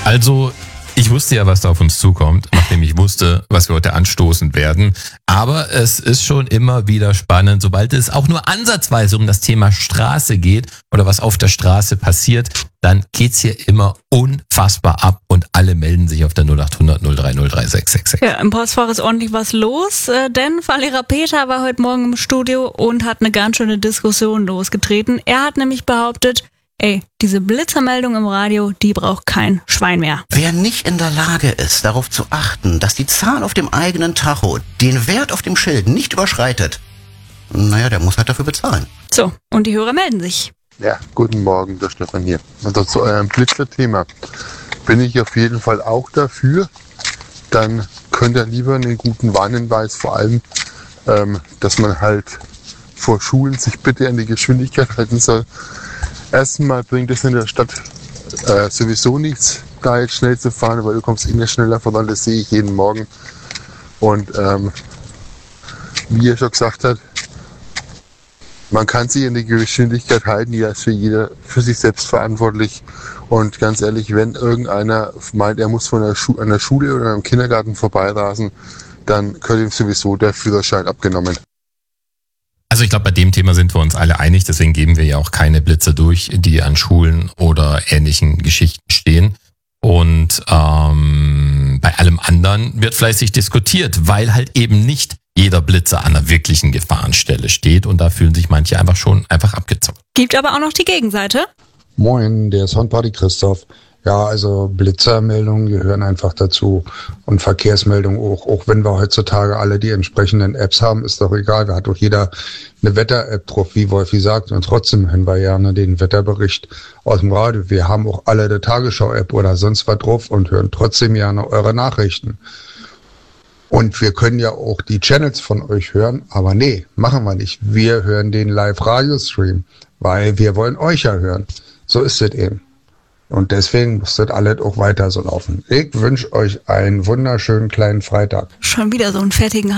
Also, ich wusste ja, was da auf uns zukommt, nachdem ich wusste, was wir heute anstoßen werden. Aber es ist schon immer wieder spannend, sobald es auch nur ansatzweise um das Thema Straße geht oder was auf der Straße passiert, dann geht's hier immer unfassbar ab und alle melden sich auf der 0800 030 3666. Ja, im Postfach ist ordentlich was los, denn Fahrlehrer Peter war heute Morgen im Studio und hat eine ganz schöne Diskussion losgetreten. Er hat nämlich behauptet, diese Blitzermeldung im Radio, die braucht kein Schwein mehr. Wer nicht in der Lage ist, darauf zu achten, dass die Zahl auf dem eigenen Tacho den Wert auf dem Schild nicht überschreitet, naja, der muss halt dafür bezahlen. So, und die Hörer melden sich. Ja, guten Morgen, der Stefan hier. Also zu eurem Blitzerthema bin ich auf jeden Fall auch dafür. Dann könnt ihr lieber einen guten Warnhinweis, vor allem, dass man halt vor Schulen sich bitte an die Geschwindigkeit halten soll. Erstens mal bringt es in der Stadt sowieso nichts, da jetzt schnell zu fahren, weil du kommst immer schneller voran, das sehe ich jeden Morgen. Und wie er schon gesagt hat, man kann sich an die Geschwindigkeit halten, die ist für jeder für sich selbst verantwortlich. Und ganz ehrlich, wenn irgendeiner meint, er muss von an der Schule oder am Kindergarten vorbeirasen, dann könnte ihm sowieso der Führerschein abgenommen. Also ich glaube, bei dem Thema sind wir uns alle einig, deswegen geben wir ja auch keine Blitzer durch, die an Schulen oder ähnlichen Geschichten stehen. Und bei allem anderen wird fleißig diskutiert, weil halt eben nicht jeder Blitzer an einer wirklichen Gefahrenstelle steht und da fühlen sich manche einfach abgezockt. Gibt aber auch noch die Gegenseite. Moin, der Soundparty Christoph. Ja, also Blitzermeldungen gehören einfach dazu und Verkehrsmeldungen auch. Auch wenn wir heutzutage alle die entsprechenden Apps haben, ist doch egal. Da hat doch jeder eine Wetter-App drauf, wie Wolfi sagt. Und trotzdem hören wir gerne den Wetterbericht aus dem Radio. Wir haben auch alle eine Tagesschau-App oder sonst was drauf und hören trotzdem gerne eure Nachrichten. Und wir können ja auch die Channels von euch hören, aber nee, machen wir nicht. Wir hören den Live-Radio-Stream, weil wir wollen euch ja hören. So ist es eben. Und deswegen muss das alles auch weiter so laufen. Ich wünsche euch einen wunderschönen kleinen Freitag. Schon wieder so einen fertigen